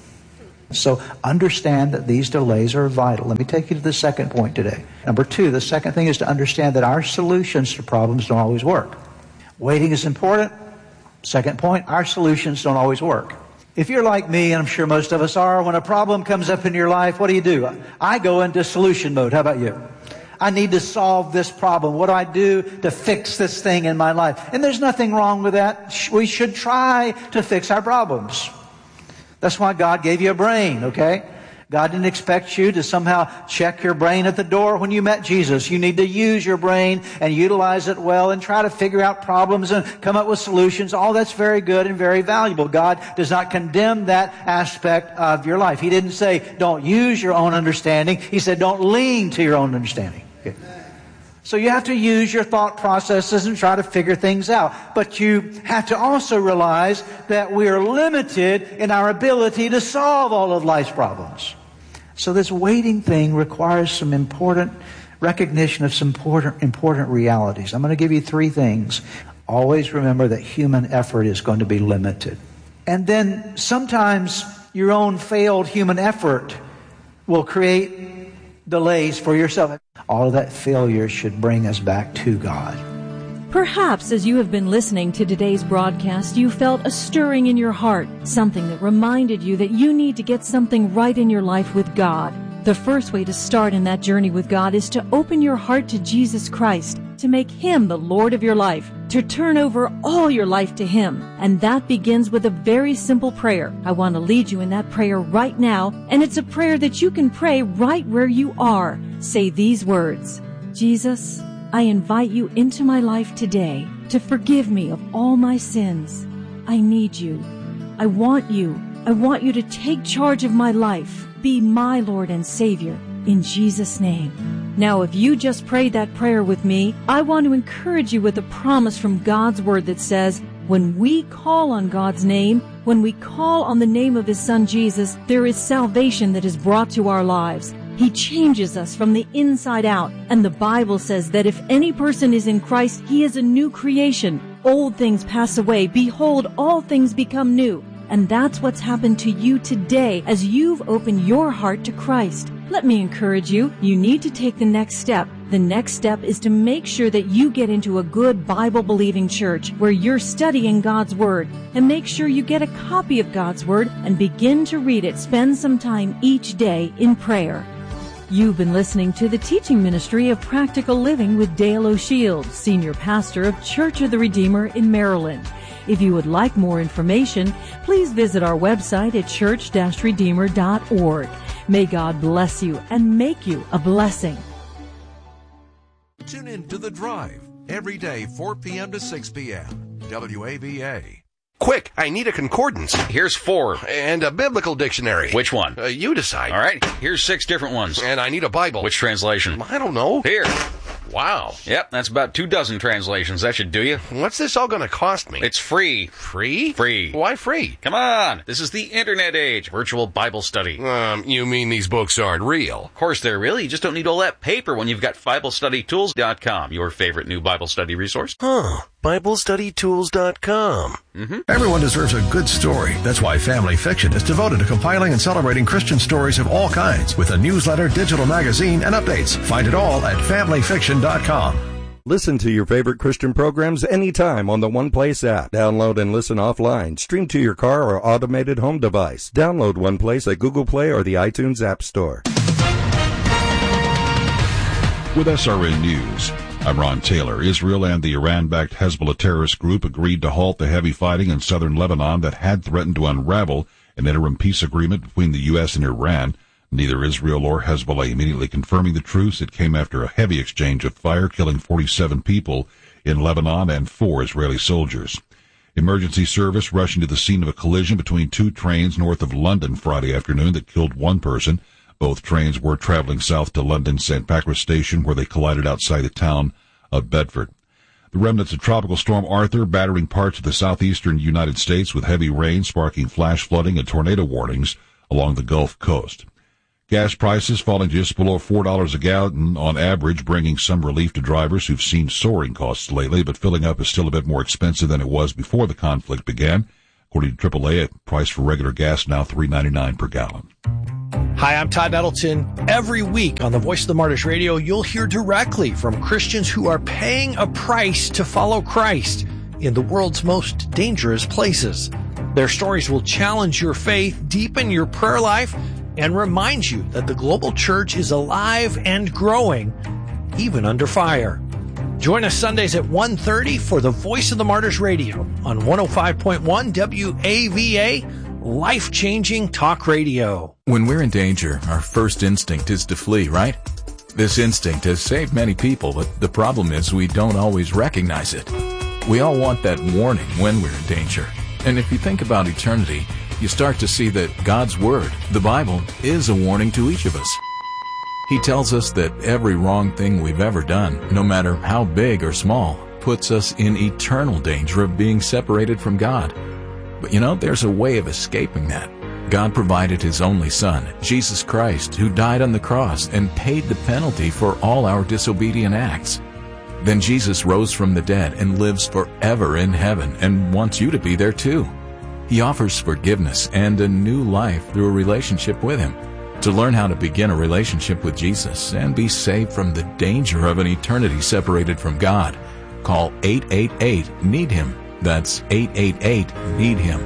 So understand that these delays are vital. Let me take you to the second point today. Number 2, the second thing is to understand that our solutions to problems don't always work. Waiting is important. Second point, our solutions don't always work. If you're like me, and I'm sure most of us are, when a problem comes up in your life, what do? I go into solution mode. How about you? I need to solve this problem. What do I do to fix this thing in my life? And there's nothing wrong with that. We should try to fix our problems. That's why God gave you a brain, okay? God didn't expect you to somehow check your brain at the door when you met Jesus. You need to use your brain and utilize it well and try to figure out problems and come up with solutions. All that's very good and very valuable. God does not condemn that aspect of your life. He didn't say, don't use your own understanding. He said, don't lean to your own understanding. Okay. So you have to use your thought processes and try to figure things out. But you have to also realize that we are limited in our ability to solve all of life's problems. So this waiting thing requires some important recognition of some important realities. I'm going to give you 3 things. Always remember that human effort is going to be limited. And then sometimes your own failed human effort will create delays for yourself. All of that failure should bring us back to God. Perhaps as you have been listening to today's broadcast, you felt a stirring in your heart, something that reminded you that you need to get something right in your life with God. The first way to start in that journey with God is to open your heart to Jesus Christ, to make Him the Lord of your life, to turn over all your life to Him. And that begins with a very simple prayer. I want to lead you in that prayer right now, and it's a prayer that you can pray right where you are. Say these words: Jesus, I invite you into my life today to forgive me of all my sins. I need you. I want you. I want you to take charge of my life. Be my Lord and Savior. In Jesus' name. Now, if you just prayed that prayer with me, I want to encourage you with a promise from God's Word that says, when we call on God's name, when we call on the name of His Son Jesus, there is salvation that is brought to our lives. He changes us from the inside out. And the Bible says that if any person is in Christ, he is a new creation. Old things pass away. Behold, all things become new. And that's what's happened to you today as you've opened your heart to Christ. Let me encourage you. You need to take the next step. The next step is to make sure that you get into a good Bible-believing church where you're studying God's Word. And make sure you get a copy of God's Word and begin to read it. Spend some time each day in prayer. You've been listening to the teaching ministry of Practical Living with Dale O'Shields, Senior Pastor of Church of the Redeemer in Maryland. If you would like more information, please visit our website at church-redeemer.org. May God bless you and make you a blessing. Tune in to The Drive every day, 4 p.m. to 6 p.m. WAVA. Quick, I need a concordance. Here's 4. And a biblical dictionary. Which one? You decide. All right, here's 6 different ones. And I need a Bible. Which translation? I don't know. Here. Wow. Yep, that's about 24 translations. That should do you. What's this all going to cost me? It's free. Free? Free. Why free? Come on. This is the internet age. Virtual Bible study. You mean these books aren't real? Of course they're real. You just don't need all that paper when you've got BibleStudyTools.com, your favorite new Bible study resource. BibleStudyTools.com. Everyone deserves a good story. That's why Family Fiction is devoted to compiling and celebrating Christian stories of all kinds with a newsletter, digital magazine, and updates. Find it all at FamilyFiction.com. Listen to your favorite Christian programs anytime on the One Place app. Download and listen offline. Stream to your car or automated home device. Download One Place at Google Play or the iTunes App Store. With SRN News, I'm Ron Taylor. Israel and the Iran-backed Hezbollah terrorist group agreed to halt the heavy fighting in southern Lebanon that had threatened to unravel an interim peace agreement between the U.S. and Iran. Neither Israel or Hezbollah immediately confirming the truce. It came after a heavy exchange of fire, killing 47 people in Lebanon and 4 Israeli soldiers. Emergency service rushing to the scene of a collision between 2 trains north of London Friday afternoon that killed 1 person. Both trains were traveling south to London St. Pancras Station, where they collided outside the town of Bedford. The remnants of Tropical Storm Arthur battering parts of the southeastern United States with heavy rain sparking flash flooding and tornado warnings along the Gulf Coast. Gas prices falling just below $4 a gallon on average, bringing some relief to drivers who've seen soaring costs lately, but filling up is still a bit more expensive than it was before the conflict began. According to AAA, a price for regular gas now $3.99 per gallon. Hi, I'm Todd Nettleton. Every week on the Voice of the Martyrs Radio, you'll hear directly from Christians who are paying a price to follow Christ in the world's most dangerous places. Their stories will challenge your faith, deepen your prayer life, and remind you that the global church is alive and growing, even under fire. Join us Sundays at 1:30 for the Voice of the Martyrs Radio on 105.1 WAVA, life-changing talk radio. When we're in danger, our first instinct is to flee, right? This instinct has saved many people, but the problem is we don't always recognize it. We all want that warning when we're in danger. And if you think about eternity, you start to see that God's Word, the Bible, is a warning to each of us. He tells us that every wrong thing we've ever done, no matter how big or small, puts us in eternal danger of being separated from God. But you know, there's a way of escaping that. God provided His only Son, Jesus Christ, who died on the cross and paid the penalty for all our disobedient acts. Then Jesus rose from the dead and lives forever in heaven and wants you to be there too. He offers forgiveness and a new life through a relationship with Him. To learn how to begin a relationship with Jesus and be saved from the danger of an eternity separated from God, call 888-NEED-HIM. That's 888-NEED-HIM.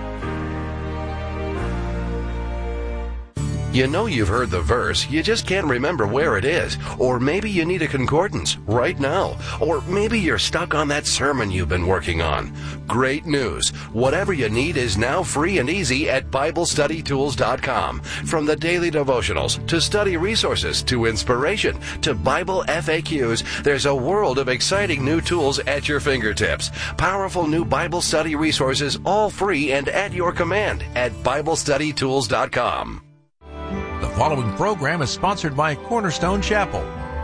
You know you've heard the verse, you just can't remember where it is. Or maybe you need a concordance right now. Or maybe you're stuck on that sermon you've been working on. Great news. Whatever you need is now free and easy at BibleStudyTools.com. From the daily devotionals, to study resources, to inspiration, to Bible FAQs, there's a world of exciting new tools at your fingertips. Powerful new Bible study resources, all free and at your command at BibleStudyTools.com. The following program is sponsored by Cornerstone Chapel.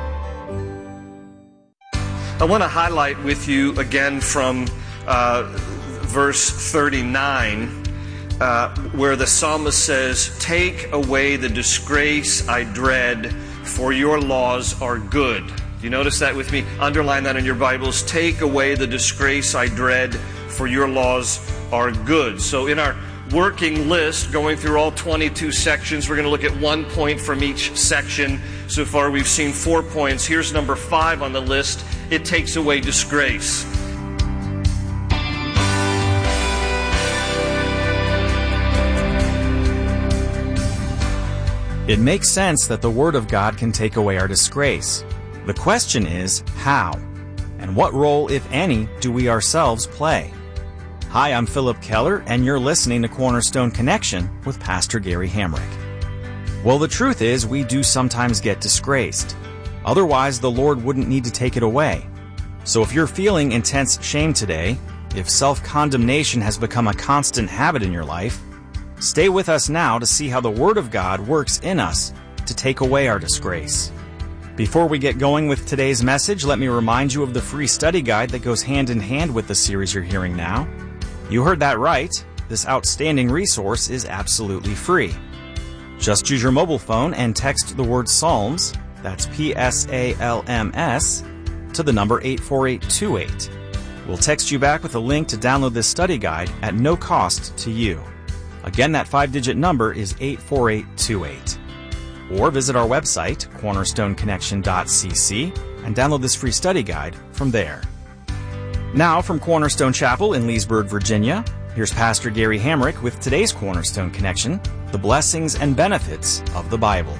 I want to highlight with you again from verse 39, where the psalmist says, "Take away the disgrace I dread, for your laws are good." Do you notice that with me? Underline that in your Bibles. Take away the disgrace I dread, for your laws are good. So in our working list, going through all 22 sections, we're going to look at 1 point from each section. So far we've seen 4 points. Here's number 5 on the list. It takes away disgrace. It makes sense that the Word of God can take away our disgrace. The question is, how? And what role, if any, do we ourselves play? Hi, I'm Philip Keller, and you're listening to Cornerstone Connection with Pastor Gary Hamrick. Well, the truth is, we do sometimes get disgraced. Otherwise, the Lord wouldn't need to take it away. So if you're feeling intense shame today, if self-condemnation has become a constant habit in your life, stay with us now to see how the Word of God works in us to take away our disgrace. Before we get going with today's message, let me remind you of the free study guide that goes hand in hand with the series you're hearing now. You heard that right. This outstanding resource is absolutely free. Just use your mobile phone and text the word Psalms, that's PSALMS, to the number 84828. We'll text you back with a link to download this study guide at no cost to you. Again, that 5-digit number is 84828. Or visit our website, cornerstoneconnection.cc, and download this free study guide from there. Now, from Cornerstone Chapel in Leesburg, Virginia, here's Pastor Gary Hamrick with today's Cornerstone Connection, the blessings and benefits of the Bible.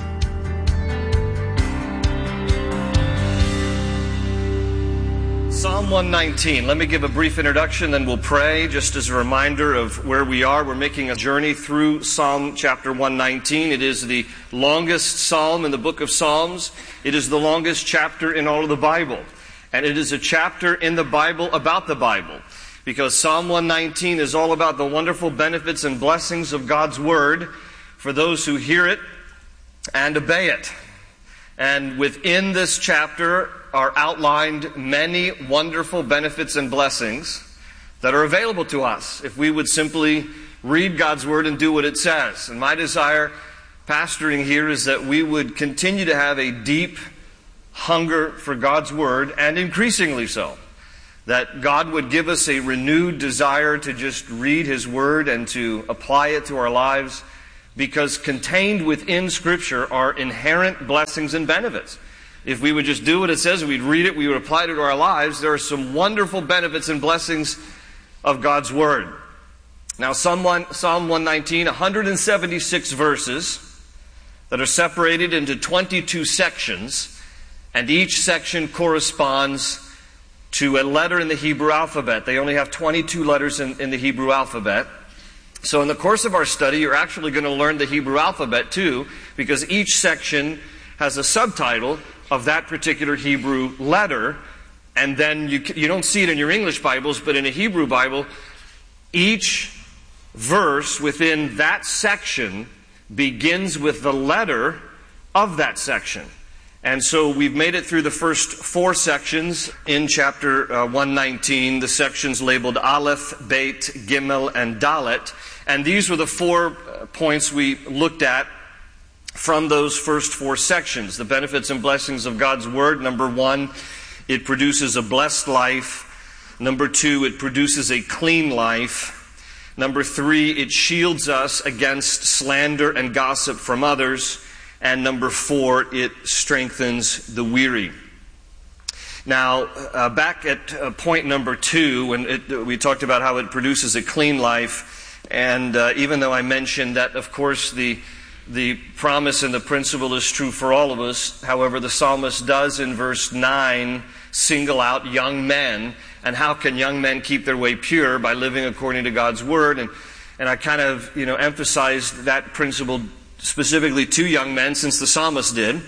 Psalm 119. Let me give a brief introduction, then we'll pray. Just as a reminder of where we are, we're making a journey through Psalm chapter 119. It is the longest psalm in the book of Psalms. It is the longest chapter in all of the Bible. And it is a chapter in the Bible about the Bible, because Psalm 119 is all about the wonderful benefits and blessings of God's Word for those who hear it and obey it. And within this chapter are outlined many wonderful benefits and blessings that are available to us if we would simply read God's Word and do what it says. And my desire, pastoring here, is that we would continue to have a deep hunger for God's Word, and increasingly so. That God would give us a renewed desire to just read His Word and to apply it to our lives, because contained within Scripture are inherent blessings and benefits. If we would just do what it says, we'd read it, we would apply it to our lives, there are some wonderful benefits and blessings of God's Word. Now, Psalm 119, 176 verses that are separated into 22 sections, and each section corresponds to a letter in the Hebrew alphabet. They only have 22 letters in the Hebrew alphabet. So in the course of our study, you're actually going to learn the Hebrew alphabet too, because each section has a subtitle of that particular Hebrew letter, and then you don't see it in your English Bibles, but in a Hebrew Bible, each verse within that section begins with the letter of that section. And so we've made it through the first 4 sections in chapter 119, the sections labeled Aleph, Beit, Gimel, and Dalet. And these were the 4 points we looked at from those first 4 sections. The benefits and blessings of God's Word. Number 1, it produces a blessed life. Number 2, it produces a clean life. Number 3, it shields us against slander and gossip from others. And number 4, it strengthens the weary. Now, back at point number 2, when we talked about how it produces a clean life, and even though I mentioned that, of course, the promise and the principle is true for all of us, however, the psalmist does in verse 9 single out young men, and how can young men keep their way pure? By living according to God's Word. And I kind of, emphasized that principle specifically to young men, since the psalmist did,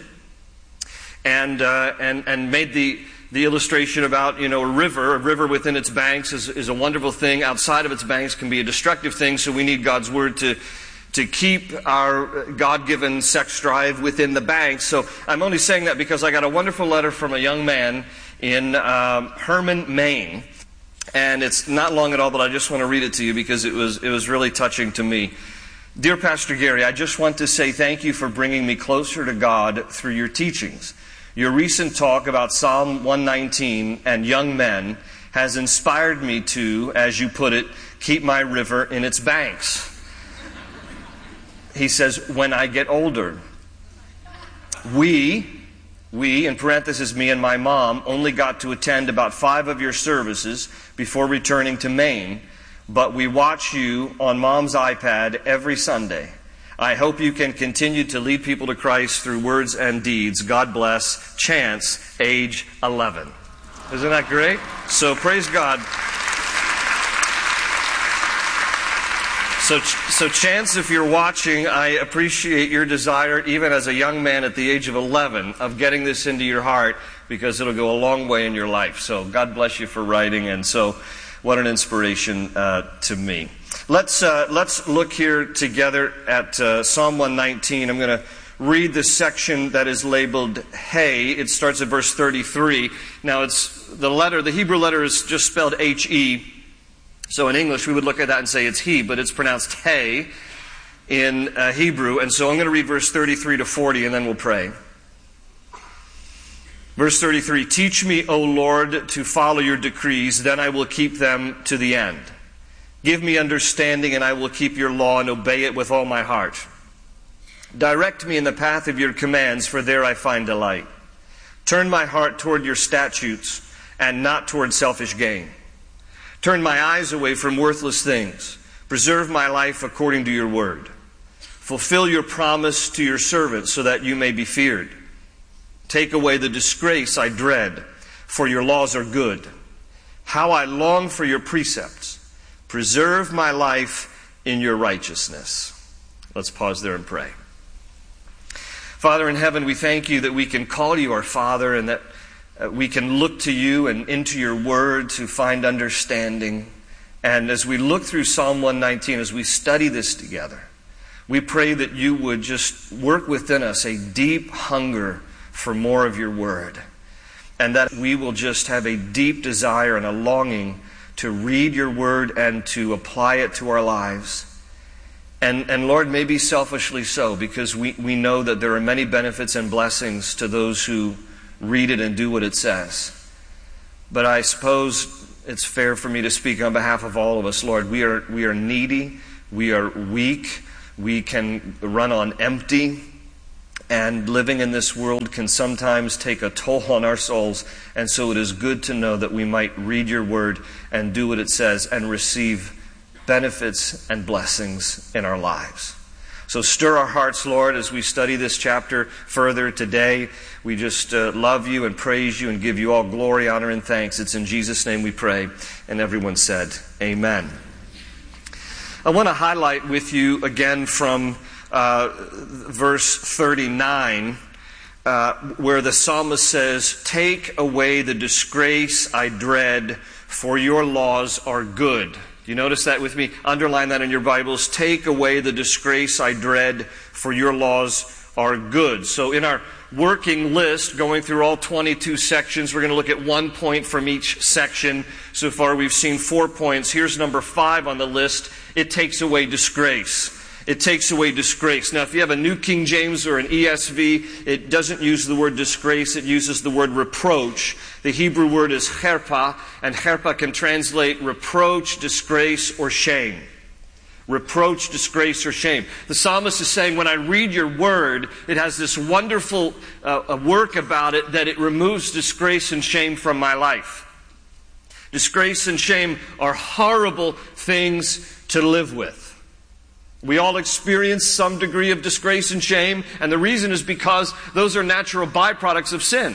and made the illustration about, a river within its banks is a wonderful thing. Outside of its banks can be a destructive thing, so we need God's Word to keep our God-given sex drive within the banks. So I'm only saying that because I got a wonderful letter from a young man in Herman, Maine, and it's not long at all, but I just want to read it to you because it was really touching to me. Dear Pastor Gary, I just want to say thank you for bringing me closer to God through your teachings. Your recent talk about Psalm 119 and young men has inspired me to, as you put it, keep my river in its banks. He says, when I get older. We, in parentheses, me and my mom, only got to attend about 5 of your services before returning to Maine, but we watch you on Mom's iPad every Sunday. I hope you can continue to lead people to Christ through words and deeds. God bless. Chance, age 11. Isn't that great? So praise God. So Chance, if you're watching, I appreciate your desire, even as a young man at the age of 11, of getting this into your heart, because it'll go a long way in your life. So God bless you for writing, and so what an inspiration to me. Let's look here together at Psalm 119. I'm going to read the section that is labeled Hey. It starts at verse 33. Now, the Hebrew letter is just spelled H-E. So in English, we would look at that and say it's he, but it's pronounced Hey in Hebrew. And so I'm going to read verse 33 to 40, and then we'll pray. Verse 33, teach me, O Lord, to follow your decrees, then I will keep them to the end. Give me understanding, and I will keep your law and obey it with all my heart. Direct me in the path of your commands, for there I find delight. Turn my heart toward your statutes, and not toward selfish gain. Turn my eyes away from worthless things. Preserve my life according to your word. Fulfill your promise to your servants, so that you may be feared. Take away the disgrace I dread, for your laws are good. How I long for your precepts. Preserve my life in your righteousness. Let's pause there and pray. Father in heaven, we thank you that we can call you our Father, and that we can look to you and into your word to find understanding. And as we look through Psalm 119, as we study this together, we pray that you would just work within us a deep hunger for more of your word. and that we will just have a deep desire and a longing to read your word and to apply it to our lives. And Lord, maybe selfishly so, because we know that there are many benefits and blessings to those who read it and do what it says. But I suppose it's fair for me to speak on behalf of all of us. Lord, we are needy, we are weak, we can run on empty, and living in this world can sometimes take a toll on our souls. And so it is good to know that we might read your word and do what it says and receive benefits and blessings in our lives. So stir our hearts, Lord, as we study this chapter further today. We just love you and praise you and give you all glory, honor, and thanks. It's in Jesus' name we pray. And everyone said, amen. I want to highlight with you again from verse 39, where the psalmist says, "Take away the disgrace I dread, for your laws are good." You notice that with me? Underline that in your Bibles. Take away the disgrace I dread, for your laws are good. So in our working list, going through all 22 sections, we're going to look at 1 point from each section. So far we've seen 4 points. Here's number 5 on the list. It takes away disgrace. It takes away disgrace. Now, if you have a New King James or an ESV, it doesn't use the word disgrace. It uses the word reproach. The Hebrew word is cherpa, and cherpa can translate reproach, disgrace, or shame. Reproach, disgrace, or shame. The psalmist is saying, when I read your word, it has this wonderful work about it that it removes disgrace and shame from my life. Disgrace and shame are horrible things to live with. We all experience some degree of disgrace and shame, and the reason is because those are natural byproducts of sin.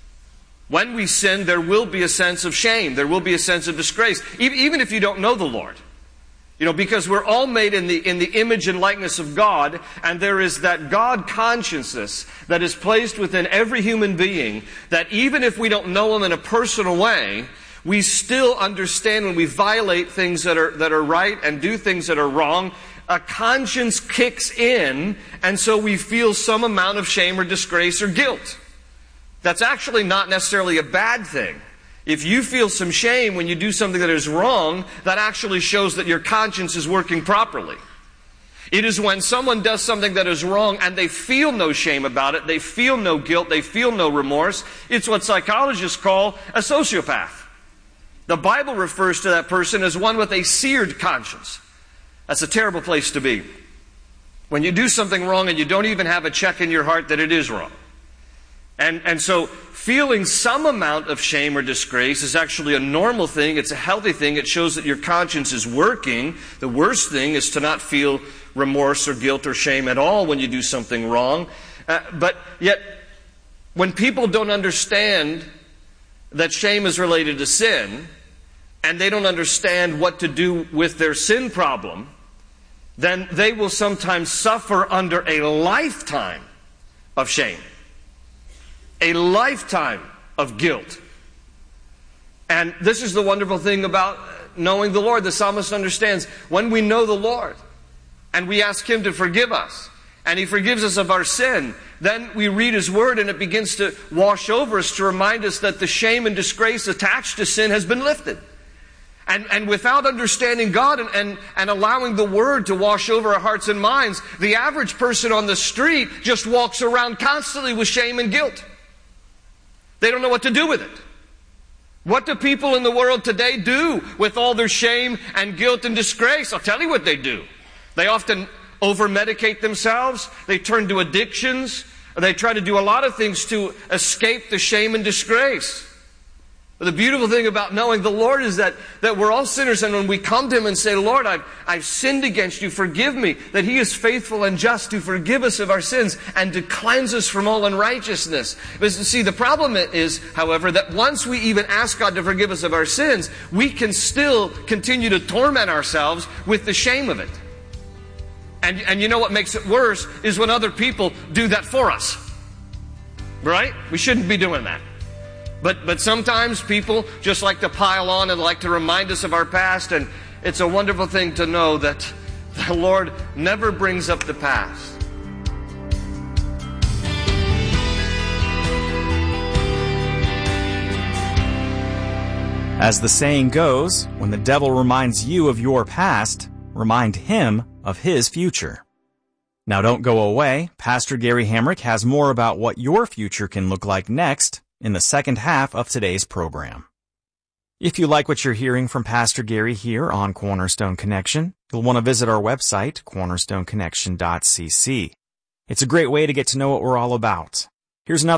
When we sin, there will be a sense of shame. There will be a sense of disgrace, even if you don't know the Lord. You know, because we're all made in the image and likeness of God, and there is that God consciousness that is placed within every human being, that even if we don't know Him in a personal way, we still understand when we violate things that are right and do things that are wrong. A conscience kicks in, and so we feel some amount of shame or disgrace or guilt. That's actually not necessarily a bad thing. If you feel some shame when you do something that is wrong, that actually shows that your conscience is working properly. It is when someone does something that is wrong and they feel no shame about it, they feel no guilt, they feel no remorse. It's what psychologists call a sociopath. The Bible refers to that person as one with a seared conscience. That's a terrible place to be. When you do something wrong and you don't even have a check in your heart that it is wrong. And so feeling some amount of shame or disgrace is actually a normal thing. It's a healthy thing. It shows that your conscience is working. The worst thing is to not feel remorse or guilt or shame at all when you do something wrong. But yet, when people don't understand that shame is related to sin, and they don't understand what to do with their sin problem, then they will sometimes suffer under a lifetime of shame. A lifetime of guilt. And this is the wonderful thing about knowing the Lord. The psalmist understands when we know the Lord and we ask Him to forgive us and He forgives us of our sin, then we read His Word and it begins to wash over us to remind us that the shame and disgrace attached to sin has been lifted. And without understanding God and allowing the Word to wash over our hearts and minds, the average person on the street just walks around constantly with shame and guilt. They don't know what to do with it. What do people in the world today do with all their shame and guilt and disgrace? I'll tell you what they do. They often over-medicate themselves. They turn to addictions. They try to do a lot of things to escape the shame and disgrace. But the beautiful thing about knowing the Lord is that we're all sinners, and when we come to Him and say, Lord, I've sinned against you, forgive me, that He is faithful and just to forgive us of our sins and to cleanse us from all unrighteousness. But see, the problem is, however, that once we even ask God to forgive us of our sins, we can still continue to torment ourselves with the shame of it. And you know what makes it worse is when other people do that for us. Right? We shouldn't be doing that. But sometimes people just like to pile on and like to remind us of our past, and it's a wonderful thing to know that the Lord never brings up the past. As the saying goes, when the devil reminds you of your past, remind him of his future. Now don't go away. Pastor Gary Hamrick has more about what your future can look like next in the second half of today's program. If you like what you're hearing from Pastor Gary here on Cornerstone Connection, you'll want to visit our website, cornerstoneconnection.cc. It's a great way to get to know what we're all about. Here's another